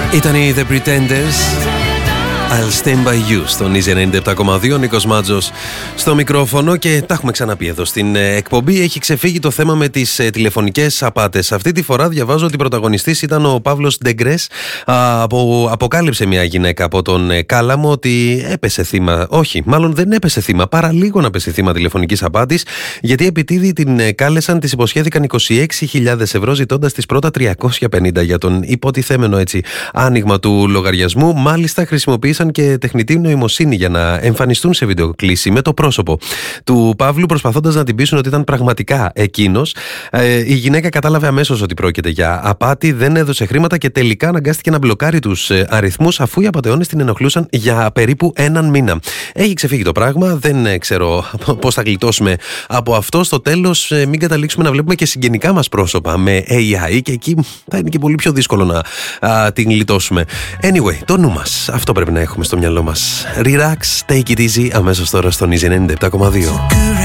Ήταν οι The Pretenders. I'll stand by you στον Easy 97,2. Νίκος Μάτζος στο μικρόφωνο και τα έχουμε ξαναπεί εδώ στην εκπομπή. Έχει ξεφύγει το θέμα με τις τηλεφωνικές απάτες. Αυτή τη φορά διαβάζω ότι πρωταγωνιστής ήταν ο Παύλος Ντεγκρές. Αποκάλυψε μια γυναίκα από τον Κάλαμο ότι έπεσε θύμα. Όχι, μάλλον δεν έπεσε θύμα. Παραλίγο να πέσει θύμα τηλεφωνικής απάτης, γιατί επιτίδη την κάλεσαν, της υποσχέθηκαν 26.000 ευρώ, ζητώντας τις πρώτα 350 για τον υποτιθέμενο έτσι άνοιγμα του λογαριασμού. Μάλιστα χρησιμοποίησαν και τεχνητή νοημοσύνη για να εμφανιστούν σε βιντεοκλήση με το πρόσωπο του Παύλου, προσπαθώντας να την πείσουν ότι ήταν πραγματικά εκείνος. Η γυναίκα κατάλαβε αμέσως ότι πρόκειται για απάτη, δεν έδωσε χρήματα και τελικά αναγκάστηκε να μπλοκάρει τους αριθμούς, αφού οι απατεώνες την ενοχλούσαν για περίπου έναν μήνα. Έχει ξεφύγει το πράγμα, δεν ξέρω πώς θα γλιτώσουμε από αυτό. Στο τέλος, μην καταλήξουμε να βλέπουμε και συγγενικά μας πρόσωπα με AI, και εκεί θα είναι και πολύ πιο δύσκολο να την γλιτώσουμε. Anyway, το νου μας, αυτό πρέπει να έχουμε στο μυαλό μας. Relax, take it easy, αμέσως τώρα στον Easy 97,2.